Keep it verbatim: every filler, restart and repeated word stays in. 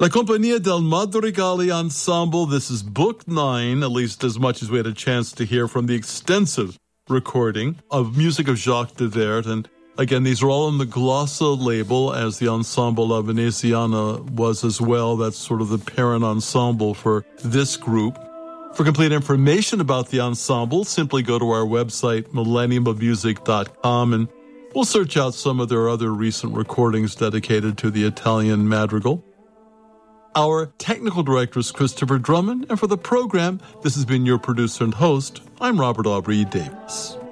La Compagnia del Madrigali Ensemble. This is Book nine, at least as much as we had a chance to hear from the extensive recording of music of Jacques de Vert. And again, these are all on the Glossa label, as the Ensemble La Veneziana was as well. That's sort of the parent ensemble for this group. For complete information about the ensemble, simply go to our website, millennium of music dot com, and we'll search out some of their other recent recordings dedicated to the Italian madrigal. Our technical director is Christopher Drummond, and for the program, this has been your producer and host. I'm Robert Aubrey Davis.